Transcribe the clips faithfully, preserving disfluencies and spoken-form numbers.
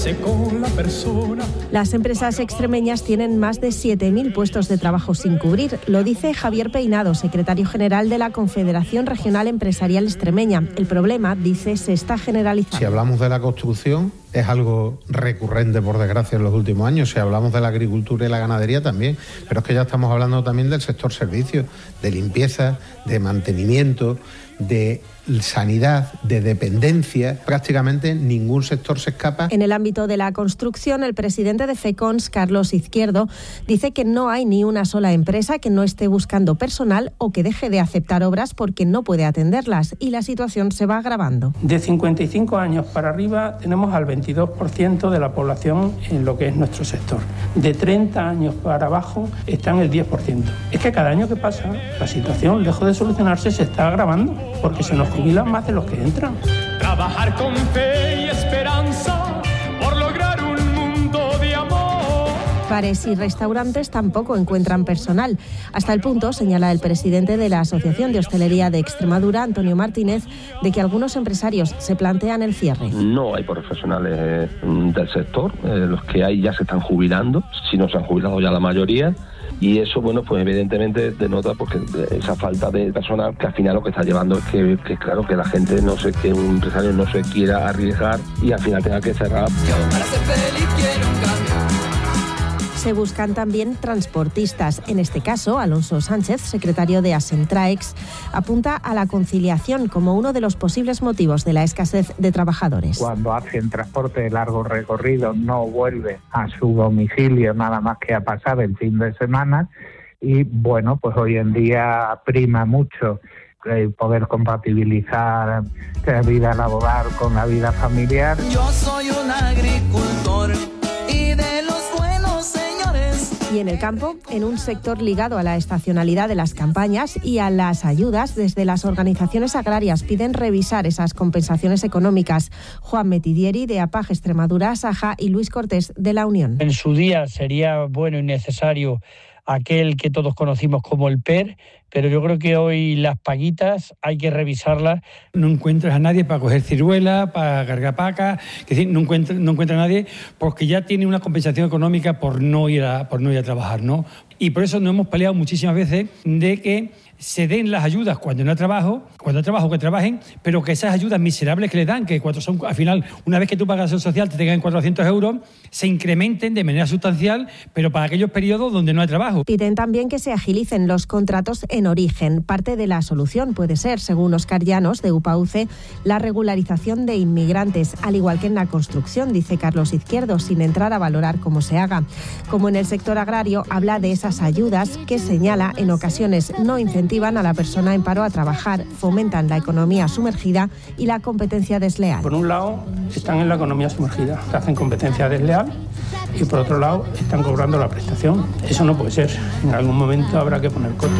Las empresas extremeñas tienen más de siete mil puestos de trabajo sin cubrir. Lo dice Javier Peinado, secretario general de la Confederación Regional Empresarial Extremeña. El problema, dice, se está generalizando. Si hablamos de la construcción, es algo recurrente, por desgracia, en los últimos años. Si hablamos de la agricultura y la ganadería, también. Pero es que ya estamos hablando también del sector servicios, de limpieza, de mantenimiento, de sanidad, de dependencia. Prácticamente ningún sector se escapa. En el ámbito de la construcción, el presidente de FECONS, Carlos Izquierdo, dice que no hay ni una sola empresa que no esté buscando personal o que deje de aceptar obras porque no puede atenderlas, y la situación se va agravando. De cincuenta y cinco años para arriba tenemos al veintidós por ciento de la población en lo que es nuestro sector. De treinta años para abajo está en el diez por ciento. Es que cada año que pasa, la situación, lejos de solucionarse, se está agravando, porque se nos jubilan más de los que entran. Trabajar con fe y esperanza por lograr un mundo de amor. Bares y restaurantes tampoco encuentran personal. Hasta el punto, señala el presidente de la Asociación de Hostelería de Extremadura, Antonio Martínez, de que algunos empresarios se plantean el cierre. No hay profesionales del sector, eh, los que hay ya se están jubilando, si no se han jubilado ya la mayoría. Y eso, bueno, pues evidentemente denota porque esa falta de personal, que al final lo que está llevando es que, que claro, que la gente no se, que un empresario no se quiera arriesgar y al final tenga que cerrar. Para ser feliz quiero un cambio. Se buscan también transportistas. En este caso, Alonso Sánchez, secretario de Asentraex, apunta a la conciliación como uno de los posibles motivos de la escasez de trabajadores. Cuando hacen transporte de largo recorrido no vuelve a su domicilio nada más que a pasar el fin de semana y bueno, pues hoy en día prima mucho el poder compatibilizar la vida laboral con la vida familiar. Yo soy un agricultor y de los Y en el campo, en un sector ligado a la estacionalidad de las campañas y a las ayudas, desde las organizaciones agrarias piden revisar esas compensaciones económicas. Juan Metidieri, de APAG Extremadura, Saja, y Luis Cortés, de La Unión. En su día sería bueno y necesario aquel que todos conocimos como el P E R, pero yo creo que hoy las paguitas hay que revisarlas. No encuentras a nadie para coger ciruela, para cargar paca, es decir, no encuentras no encuentra a nadie porque ya tiene una compensación económica por no ir a, por no ir a trabajar, ¿no? Y por eso nos hemos peleado muchísimas veces de que se den las ayudas cuando no hay trabajo, cuando hay trabajo que trabajen, pero que esas ayudas miserables que le dan, que cuando son, al final, una vez que tú pagas el social te tengan cuatrocientos euros, se incrementen de manera sustancial, pero para aquellos periodos donde no hay trabajo. Piden también que se agilicen los contratos en origen. Parte de la solución puede ser, según Óscar Llanos, de UPAUCE, la regularización de inmigrantes, al igual que en la construcción, dice Carlos Izquierdo, sin entrar a valorar cómo se haga. Como en el sector agrario, habla de esas ayudas que, señala, en ocasiones no incentivan a la persona en paro a trabajar, fomentan la economía sumergida y la competencia desleal. Por un lado, están en la economía sumergida, que hacen competencia desleal, y por otro lado, están cobrando la prestación. Eso no puede ser. En algún momento habrá que poner coto.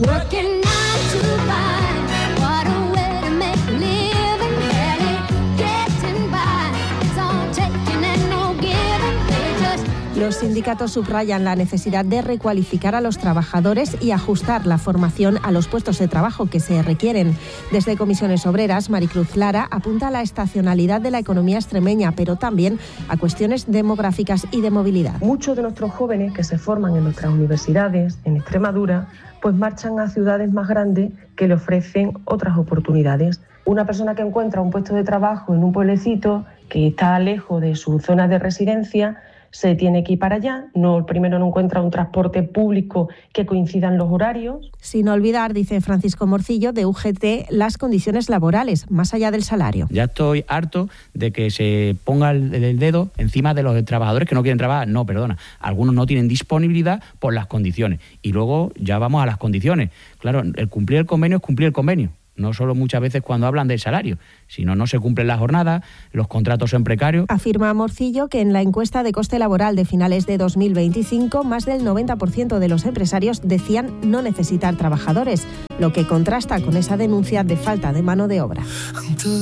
Los sindicatos subrayan la necesidad de recualificar a los trabajadores y ajustar la formación a los puestos de trabajo que se requieren. Desde Comisiones Obreras, Maricruz Lara apunta a la estacionalidad de la economía extremeña, pero también a cuestiones demográficas y de movilidad. Muchos de nuestros jóvenes que se forman en nuestras universidades, en Extremadura, pues marchan a ciudades más grandes que le ofrecen otras oportunidades. Una persona que encuentra un puesto de trabajo en un pueblecito que está lejos de su zona de residencia, se tiene que ir para allá, no, primero no encuentra un transporte público que coincidan los horarios. Sin olvidar, dice Francisco Morcillo, de U G T, las condiciones laborales, más allá del salario. Ya estoy harto de que se ponga el, el dedo encima de los trabajadores que no quieren trabajar. No, perdona, algunos no tienen disponibilidad por las condiciones. Y luego ya vamos a las condiciones. Claro, el cumplir el convenio es cumplir el convenio. No solo muchas veces cuando hablan del salario, sino no se cumplen las jornadas, los contratos son precarios. Afirma Morcillo que en la encuesta de coste laboral de finales de dos mil veinticinco, más del noventa por ciento de los empresarios decían no necesitar trabajadores, lo que contrasta con esa denuncia de falta de mano de obra.